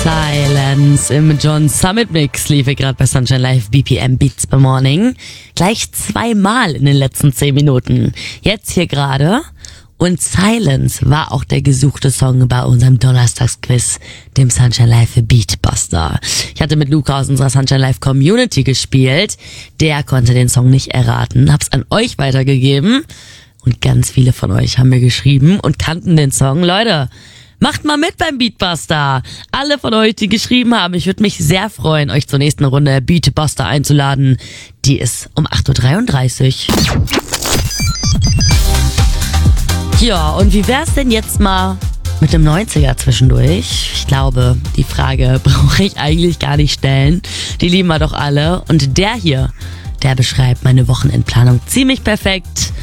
Silence im John Summit Mix lief gerade bei Sunshine Live BPM Beats by Morning. Gleich zweimal in den letzten 10 Minuten. Jetzt hier gerade. Und Silence war auch der gesuchte Song bei unserem Donnerstagsquiz, dem Sunshine Live Beatbuster. Ich hatte mit Luca aus unserer Sunshine Live Community gespielt. Der konnte den Song nicht erraten. Hab's an euch weitergegeben. Und ganz viele von euch haben mir geschrieben und kannten den Song. Leute, macht mal mit beim Beatbuster. Alle von euch, die geschrieben haben, ich würde mich sehr freuen, euch zur nächsten Runde Beatbuster einzuladen. Die ist um 8.33 Uhr. Ja, und wie wär's denn jetzt mal mit dem 90er zwischendurch? Ich glaube, die Frage brauche ich eigentlich gar nicht stellen. Die lieben wir doch alle. Und der hier, der beschreibt meine Wochenendplanung ziemlich perfekt.